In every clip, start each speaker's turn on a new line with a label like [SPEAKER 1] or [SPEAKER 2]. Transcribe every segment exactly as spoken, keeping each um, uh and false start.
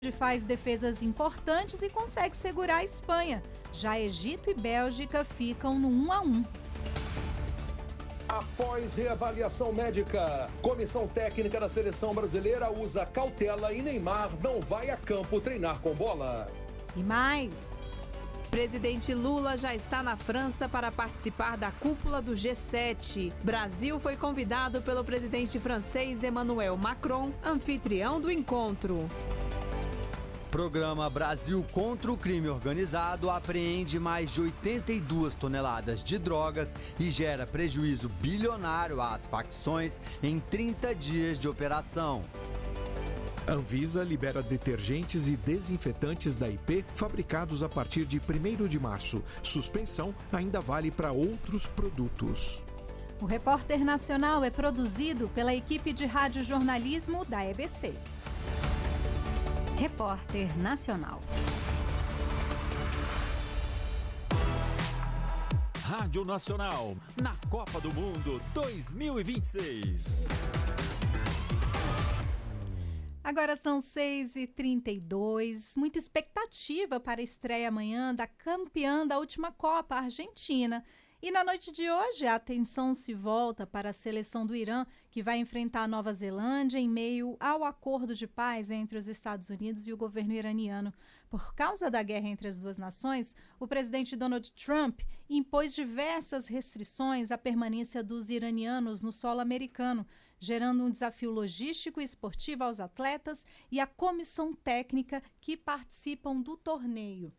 [SPEAKER 1] faz defesas importantes e consegue segurar a Espanha. Já Egito e Bélgica ficam no um a um.
[SPEAKER 2] Após reavaliação médica, comissão técnica da seleção brasileira usa cautela e Neymar não vai a campo treinar com bola.
[SPEAKER 1] E mais...
[SPEAKER 3] Presidente Lula já está na França para participar da cúpula do G sete. Brasil foi convidado pelo presidente francês Emmanuel Macron, anfitrião do encontro.
[SPEAKER 4] Programa Brasil contra o Crime Organizado apreende mais de oitenta e duas toneladas de drogas e gera prejuízo bilionário às facções em trinta dias de operação.
[SPEAKER 5] Anvisa libera detergentes e desinfetantes da I P fabricados a partir de primeiro de março. Suspensão ainda vale para outros produtos.
[SPEAKER 1] O Repórter Nacional é produzido pela equipe de radiojornalismo da E B C. Repórter Nacional.
[SPEAKER 6] Rádio Nacional, na Copa do Mundo dois mil e vinte e seis.
[SPEAKER 1] Agora são seis e trinta e dois, muita expectativa para a estreia amanhã da campeã da última Copa, a Argentina. E na noite de hoje, a atenção se volta para a seleção do Irã, que vai enfrentar a Nova Zelândia em meio ao acordo de paz entre os Estados Unidos e o governo iraniano. Por causa da guerra entre as duas nações, o presidente Donald Trump impôs diversas restrições à permanência dos iranianos no solo americano, gerando um desafio logístico e esportivo aos atletas e à comissão técnica que participam do torneio.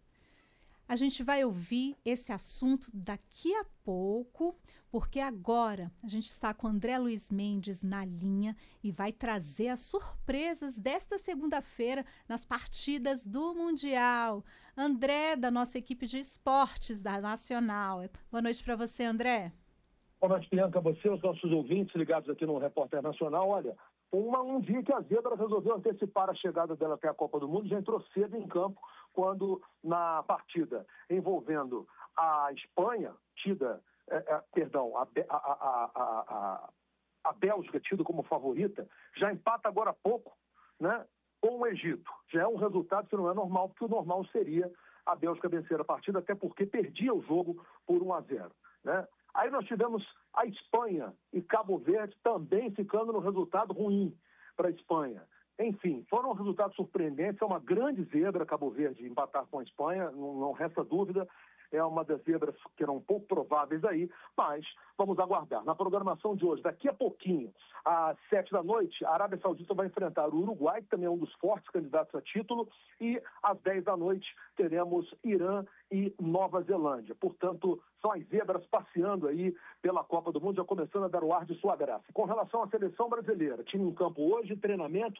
[SPEAKER 1] A gente vai ouvir esse assunto daqui a pouco, porque agora a gente está com André Luiz Mendes na linha e vai trazer as surpresas desta segunda-feira nas partidas do Mundial. André, da nossa equipe de esportes da Nacional. Boa noite para você, André.
[SPEAKER 7] Boa noite, Bianca, você, os nossos ouvintes ligados aqui no Repórter Nacional. Olha, uma, um dia que a Zebra resolveu antecipar a chegada dela até a Copa do Mundo, já entrou cedo em campo, quando na partida envolvendo a Espanha, tida, é, é, perdão, a, a, a, a, a Bélgica, tida como favorita, já empata agora há pouco, né, com o Egito. Já é um resultado que não é normal, porque o normal seria a Bélgica vencer a partida, até porque perdia o jogo por um a zero, né? Aí nós tivemos a Espanha e Cabo Verde também ficando no resultado ruim para a Espanha. Enfim, foram resultados surpreendentes, é uma grande zebra Cabo Verde empatar com a Espanha, não, não resta dúvida, é uma das zebras que eram pouco prováveis aí, mas vamos aguardar. Na programação de hoje, daqui a pouquinho, às sete da noite, a Arábia Saudita vai enfrentar o Uruguai, que também é um dos fortes candidatos a título, e às dez da noite teremos Irã e Nova Zelândia. Portanto, são as zebras passeando aí pela Copa do Mundo, já começando a dar o ar de sua graça. Com relação à seleção brasileira, time em campo hoje, treinamento,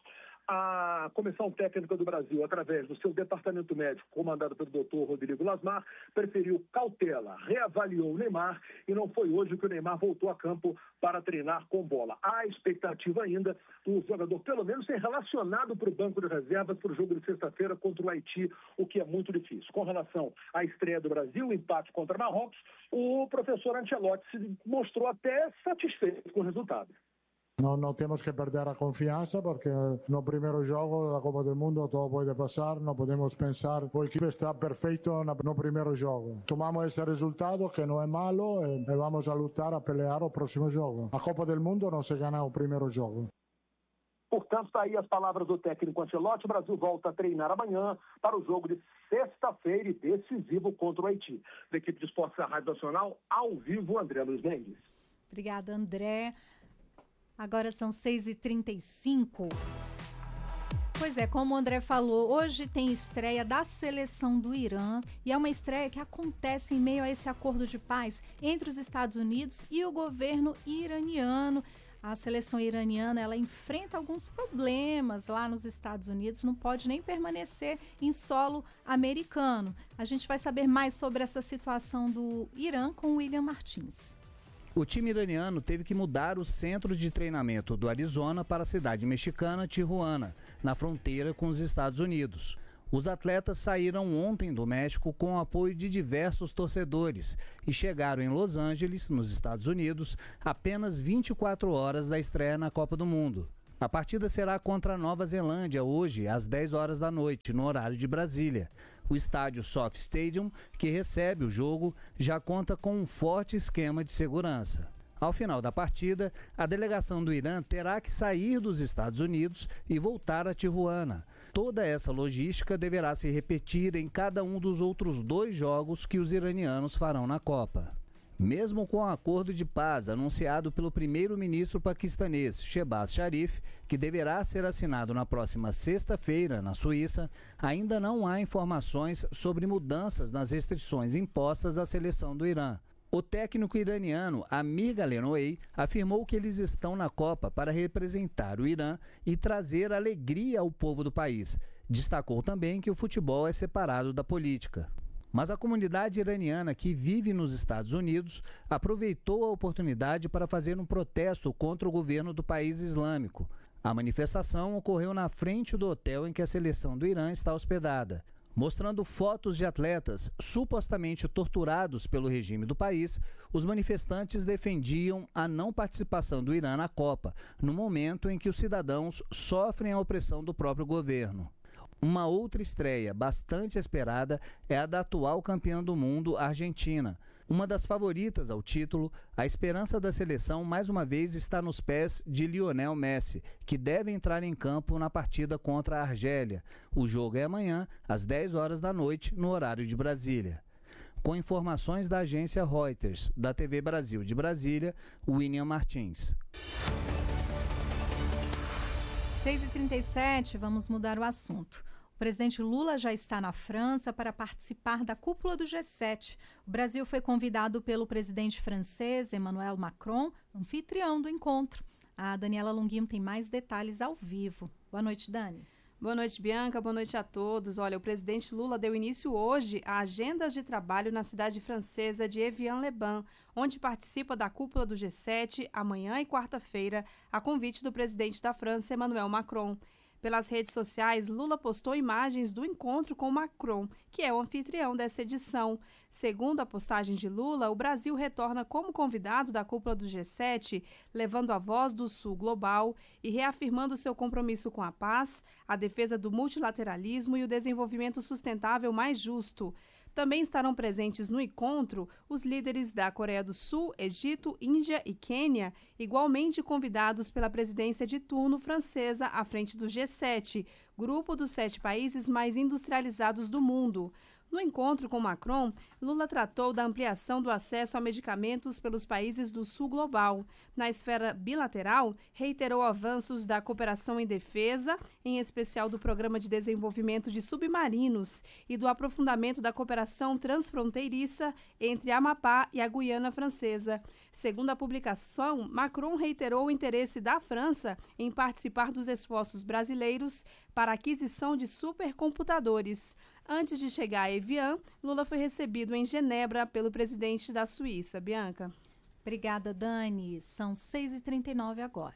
[SPEAKER 7] a Comissão Técnica do Brasil, através do seu departamento médico, comandado pelo doutor Rodrigo Lasmar, preferiu cautela, reavaliou o Neymar e não foi hoje que o Neymar voltou a campo para treinar com bola. Há expectativa ainda do jogador, pelo menos, ser relacionado para o banco de reservas para o jogo de sexta-feira contra o Haiti, o que é muito difícil. Com relação à estreia do Brasil, o empate contra Marrocos, o professor Ancelotti se mostrou até satisfeito com o resultado.
[SPEAKER 8] No, no tenemos que perder la confianza porque no primer juego de la Copa del Mundo todo puede pasar, no podemos pensar que el equipo está perfecto no, no primer juego. Tomamos ese resultado que no es malo y, y vamos a luchar a pelear el próximo juego. La Copa del Mundo no se gana el primer juego.
[SPEAKER 7] Portanto, está aí as palavras do técnico Ancelotti. O Brasil volta a treinar amanhã para o jogo de sexta-feira e decisivo contra o Haiti. Da equipe de esportes da Rádio Nacional, ao vivo, André Luiz Mendes.
[SPEAKER 1] Obrigada, André. Agora são seis e trinta e cinco. Pois é, como o André falou, hoje tem estreia da seleção do Irã e é uma estreia que acontece em meio a esse acordo de paz entre os Estados Unidos e o governo iraniano. A seleção iraniana, ela enfrenta alguns problemas lá nos Estados Unidos, não pode nem permanecer em solo americano. A gente vai saber mais sobre essa situação do Irã com o William Martins.
[SPEAKER 9] O time iraniano teve que mudar o centro de treinamento do Arizona para a cidade mexicana Tijuana, na fronteira com os Estados Unidos. Os atletas saíram ontem do México com o apoio de diversos torcedores e chegaram em Los Angeles, nos Estados Unidos, apenas vinte e quatro horas da estreia na Copa do Mundo. A partida será contra a Nova Zelândia hoje, às dez horas da noite, no horário de Brasília. O estádio Soft Stadium, que recebe o jogo, já conta com um forte esquema de segurança. Ao final da partida, a delegação do Irã terá que sair dos Estados Unidos e voltar a Tijuana. Toda essa logística deverá se repetir em cada um dos outros dois jogos que os iranianos farão na Copa. Mesmo com o acordo de paz anunciado pelo primeiro-ministro paquistanês, Shehbaz Sharif, que deverá ser assinado na próxima sexta-feira, na Suíça, ainda não há informações sobre mudanças nas restrições impostas à seleção do Irã. O técnico iraniano Amir Galenoei afirmou que eles estão na Copa para representar o Irã e trazer alegria ao povo do país. Destacou também que o futebol é separado da política. Mas a comunidade iraniana que vive nos Estados Unidos aproveitou a oportunidade para fazer um protesto contra o governo do país islâmico. A manifestação ocorreu na frente do hotel em que a seleção do Irã está hospedada. Mostrando fotos de atletas supostamente torturados pelo regime do país, os manifestantes defendiam a não participação do Irã na Copa, no momento em que os cidadãos sofrem a opressão do próprio governo. Uma outra estreia bastante esperada é a da atual campeã do mundo, Argentina. Uma das favoritas ao título, a esperança da seleção mais uma vez está nos pés de Lionel Messi, que deve entrar em campo na partida contra a Argélia. O jogo é amanhã, às dez horas da noite, no horário de Brasília. Com informações da agência Reuters, da T V Brasil de Brasília, William Martins.
[SPEAKER 1] seis e trinta e sete, vamos mudar o assunto. O presidente Lula já está na França para participar da cúpula do G sete. O Brasil foi convidado pelo presidente francês Emmanuel Macron, anfitrião do encontro. A Daniela Longuinho tem mais detalhes ao vivo. Boa noite, Dani.
[SPEAKER 10] Boa noite, Bianca. Boa noite a todos. Olha, o presidente Lula deu início hoje a agendas de trabalho na cidade francesa de Evian-les-Bains, onde participa da cúpula do G sete amanhã e quarta-feira, a convite do presidente da França, Emmanuel Macron. Pelas redes sociais, Lula postou imagens do encontro com Macron, que é o anfitrião dessa edição. Segundo a postagem de Lula, o Brasil retorna como convidado da cúpula do G sete, levando a voz do Sul global e reafirmando seu compromisso com a paz, a defesa do multilateralismo e o desenvolvimento sustentável mais justo. Também estarão presentes no encontro os líderes da Coreia do Sul, Egito, Índia e Quênia, igualmente convidados pela presidência de turno francesa à frente do G sete, grupo dos sete países mais industrializados do mundo. No encontro com Macron, Lula tratou da ampliação do acesso a medicamentos pelos países do Sul global. Na esfera bilateral, reiterou avanços da cooperação em defesa, em especial do Programa de Desenvolvimento de Submarinos e do aprofundamento da cooperação transfronteiriça entre a Amapá e a Guiana Francesa. Segundo a publicação, Macron reiterou o interesse da França em participar dos esforços brasileiros para a aquisição de supercomputadores. Antes de chegar a Evian, Lula foi recebido em Genebra pelo presidente da Suíça. Bianca.
[SPEAKER 1] Obrigada, Dani. São seis e trinta e nove agora.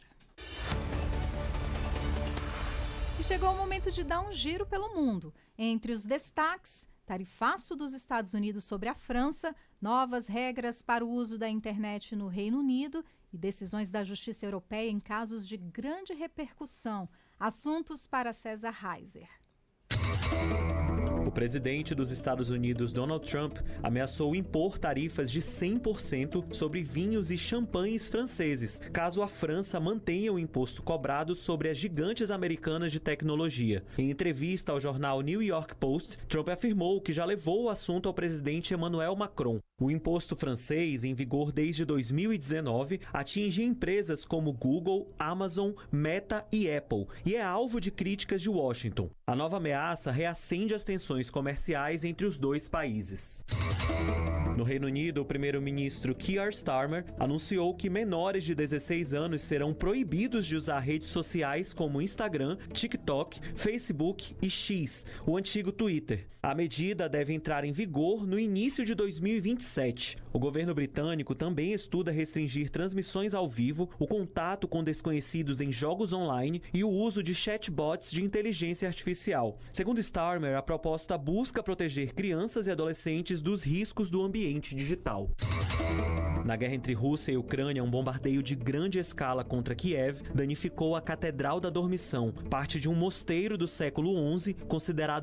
[SPEAKER 1] E chegou o momento de dar um giro pelo mundo. Entre os destaques, tarifaço dos Estados Unidos sobre a França, novas regras para o uso da internet no Reino Unido e decisões da Justiça Europeia em casos de grande repercussão. Assuntos para César Reiser.
[SPEAKER 11] O presidente dos Estados Unidos, Donald Trump, ameaçou impor tarifas de cem por cento sobre vinhos e champanhes franceses, caso a França mantenha o imposto cobrado sobre as gigantes americanas de tecnologia. Em entrevista ao jornal New York Post, Trump afirmou que já levou o assunto ao presidente Emmanuel Macron. O imposto francês, em vigor desde dois mil e dezenove, atinge empresas como Google, Amazon, Meta e Apple e é alvo de críticas de Washington. A nova ameaça reacende as tensões comerciais entre os dois países. No Reino Unido, o primeiro-ministro Keir Starmer anunciou que menores de dezesseis anos serão proibidos de usar redes sociais como Instagram, TikTok, Facebook e X, o antigo Twitter. A medida deve entrar em vigor no início de dois mil e vinte e sete. O governo britânico também estuda restringir transmissões ao vivo, o contato com desconhecidos em jogos online e o uso de chatbots de inteligência artificial. Segundo Starmer, a proposta busca proteger crianças e adolescentes dos riscos do ambiente digital. Na guerra entre Rússia e Ucrânia, um bombardeio de grande escala contra Kiev danificou a Catedral da Dormição, parte de um mosteiro do século onze, considerado